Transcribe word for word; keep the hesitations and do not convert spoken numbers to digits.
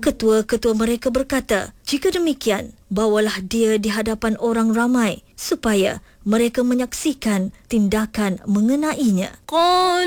Ketua-ketua mereka berkata, jika demikian, bawalah dia di hadapan orang ramai supaya mereka menyaksikan tindakan mengenainya. قال